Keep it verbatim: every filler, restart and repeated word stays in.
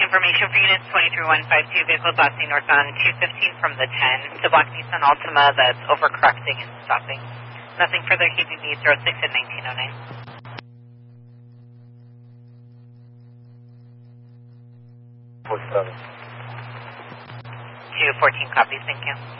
information for units twenty-three one five two, vehicle passing northbound two fifteen from the ten. The black Nissan Altima that's overcorrecting and stopping. Nothing further, K B B zero six at nineteen oh nine. forty-seven. two fourteen copies, thank you.